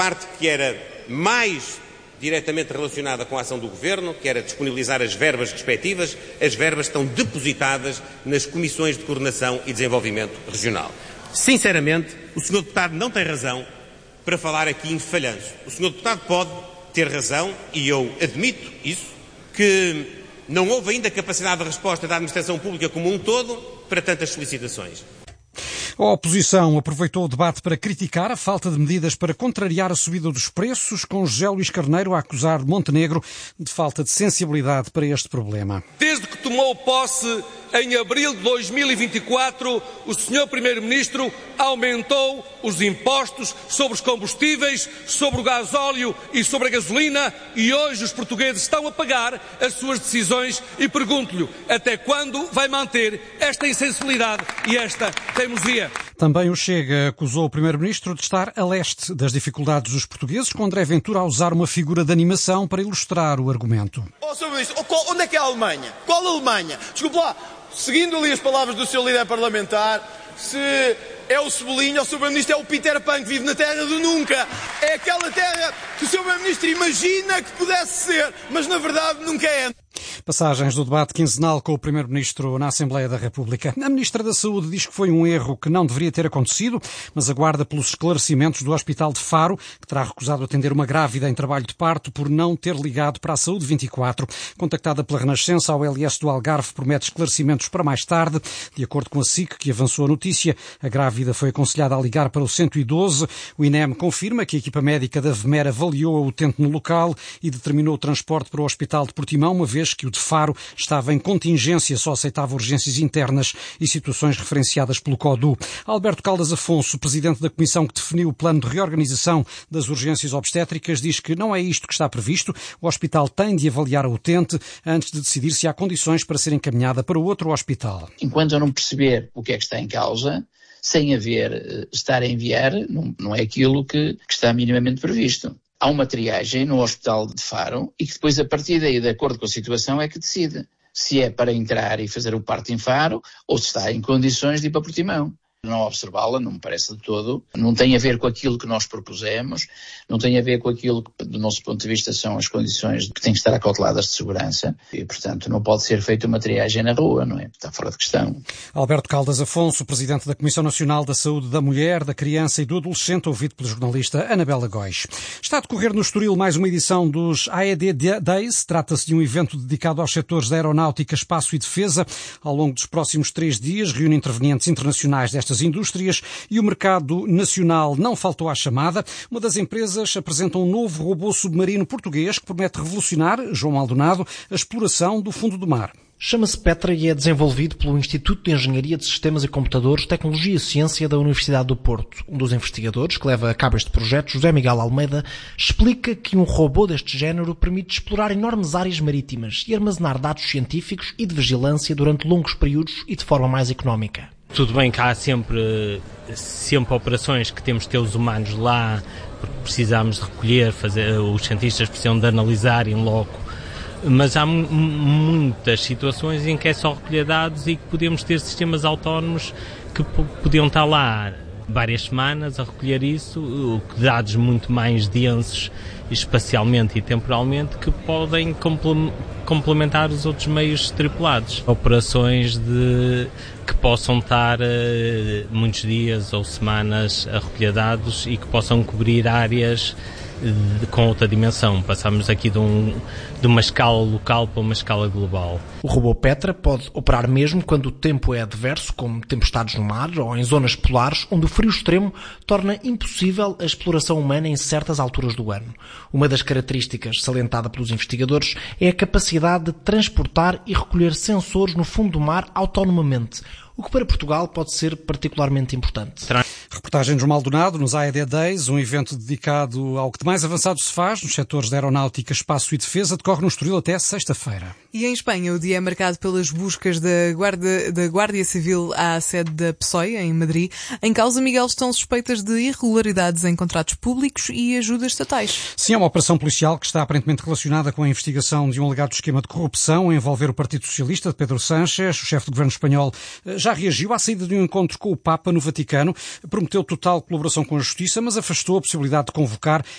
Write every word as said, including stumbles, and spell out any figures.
parte que era mais diretamente relacionada com a ação do Governo, que era disponibilizar as verbas respectivas, as verbas estão depositadas nas Comissões de Coordenação e Desenvolvimento Regional. Sinceramente, o senhor Deputado não tem razão para falar aqui em falhanço. O senhor Deputado pode ter razão, e eu admito isso, que não houve ainda capacidade de resposta da administração pública como um todo para tantas solicitações. A oposição aproveitou o debate para criticar a falta de medidas para contrariar a subida dos preços, com José Luís Carneiro a acusar Montenegro de falta de sensibilidade para este problema. Desde que tomou posse em abril de dois mil e vinte e quatro, o senhor Primeiro-Ministro aumentou os impostos sobre os combustíveis, sobre o gasóleo e sobre a gasolina, e hoje os portugueses estão a pagar as suas decisões, e pergunto-lhe até quando vai manter esta insensibilidade e esta teimosia. Também o Chega acusou o Primeiro-Ministro de estar a leste das dificuldades dos portugueses, com André Ventura a usar uma figura de animação para ilustrar o argumento. Oh, senhor Ministro, onde é que é a Alemanha? Qual a Alemanha? Desculpe lá, seguindo ali as palavras do seu líder parlamentar, se é o Cebolinha, o senhor Primeiro-Ministro é o Peter Pan que vive na terra do nunca. É aquela terra que o senhor Primeiro-Ministro imagina que pudesse ser, mas na verdade nunca é. Passagens do debate quinzenal com o Primeiro-Ministro na Assembleia da República. A Ministra da Saúde diz que foi um erro que não deveria ter acontecido, mas aguarda pelos esclarecimentos do Hospital de Faro, que terá recusado atender uma grávida em trabalho de parto por não ter ligado para a Saúde vinte e quatro. Contactada pela Renascença, a O L S do Algarve promete esclarecimentos para mais tarde. De acordo com a S I C, que avançou a notícia, a grávida foi aconselhada a ligar para o cento e doze. O I N E M confirma que a equipa médica da V M E R avaliou a utente no local e determinou o transporte para o Hospital de Portimão, uma vez que o de Faro estava em contingência, só aceitava urgências internas e situações referenciadas pelo CODU. Alberto Caldas Afonso, presidente da comissão que definiu o plano de reorganização das urgências obstétricas, diz que não é isto que está previsto. O hospital tem de avaliar a utente antes de decidir se há condições para ser encaminhada para outro hospital. Enquanto eu não perceber o que é que está em causa, sem haver estar a enviar, não, não é aquilo que, que está minimamente previsto. Há uma triagem no Hospital de Faro e que depois, a partir daí, de acordo com a situação, é que decide se é para entrar e fazer o parto em Faro ou se está em condições de ir para Portimão. Não observá-la, não me parece de todo, não tem a ver com aquilo que nós propusemos, não tem a ver com aquilo que, do nosso ponto de vista, são as condições que têm que estar acauteladas de segurança e, portanto, não pode ser feita uma triagem na rua, não é? Está fora de questão. Alberto Caldas Afonso, presidente da Comissão Nacional da Saúde da Mulher, da Criança e do Adolescente, ouvido pela jornalista Anabela Góis. Está a decorrer no Estoril mais uma edição dos A E D Days. Trata-se de um evento dedicado aos setores da aeronáutica, espaço e defesa. Ao longo dos próximos três dias, reúne intervenientes internacionais destas indústrias e o mercado nacional não faltou à chamada. Uma das empresas apresenta um novo robô submarino português que promete revolucionar, João Maldonado, a exploração do fundo do mar. Chama-se Petra e é desenvolvido pelo Instituto de Engenharia de Sistemas e Computadores, Tecnologia e Ciência da Universidade do Porto. Um dos investigadores que leva a cabo este projeto, José Miguel Almeida, explica que um robô deste género permite explorar enormes áreas marítimas e armazenar dados científicos e de vigilância durante longos períodos e de forma mais económica. Tudo bem que há sempre, sempre operações que temos de ter os humanos lá, porque precisamos de recolher, fazer, os cientistas precisam de analisar em loco. Mas há m- muitas situações em que é só recolher dados e que podemos ter sistemas autónomos que p- podiam estar lá várias semanas a recolher isso, dados muito mais densos espacialmente e temporalmente que podem comple- complementar os outros meios tripulados. Operações de, que possam estar uh, muitos dias ou semanas a recolher dados e que possam cobrir áreas com outra dimensão. Passamos aqui de, um, de uma escala local para uma escala global. O robô Petra pode operar mesmo quando o tempo é adverso, como tempestades no mar ou em zonas polares, onde o frio extremo torna impossível a exploração humana em certas alturas do ano. Uma das características salientada pelos investigadores é a capacidade de transportar e recolher sensores no fundo do mar autonomamente, o que para Portugal pode ser particularmente importante. Reportagem de João Maldonado nos A E D Days, um evento dedicado ao que de mais avançado se faz nos setores da aeronáutica, espaço e defesa, decorre no Estoril até sexta-feira. E em Espanha, o dia é marcado pelas buscas da Guarda, da Guardia Civil à sede da P S O E, em Madrid. Em causa, Miguel, estão suspeitas de irregularidades em contratos públicos e ajudas estatais. Sim, é uma operação policial que está aparentemente relacionada com a investigação de um alegado esquema de corrupção a envolver o Partido Socialista de Pedro Sánchez. O chefe do governo espanhol já reagiu à saída de um encontro com o Papa no Vaticano, prometeu total colaboração com a Justiça, mas afastou a possibilidade de convocar